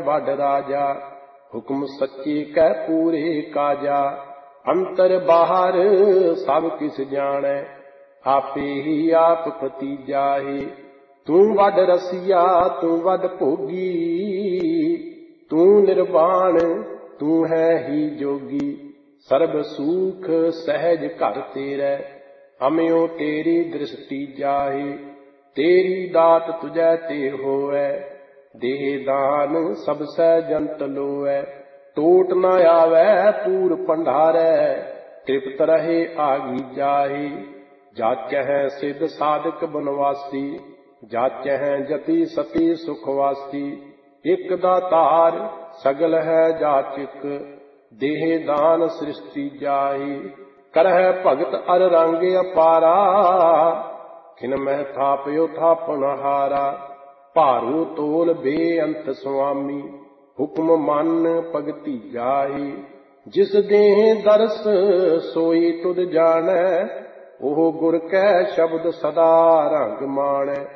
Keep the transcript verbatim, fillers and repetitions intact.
वड राजा। हुक्म सच्चे कै पूरे काजा। अंतर बाहर सब किस जाने, आपे ही आप भतीजा है। तू वड रसिया तू वड भोगी, तू निर्वाण तू है ही जोगी। सर्ब सुख सहज घर तेरे, हमें तेरी दृष्टि जाहे। तेरी दात तुझे ते होवे, देह दान सब सै जंत लोए। टोट न आवे पूर भंडारे, तृप्त रहे आगी जाहे। जाचै है सिद्ध साधक बनवासी, जाचै है जति सती सुखवासी। एक दातार सगल है जाचक, देह दान सृष्टि जाहि। करह भगत अर रंग अपारा, खिन मह थापयो थापन हारा। भारू तोल बेअंत स्वामी, हुक्म मन भगति जाहि। जिस देह दरस सोई तुध जानै, ओह गुर कै शब्द सदा रंग माणै।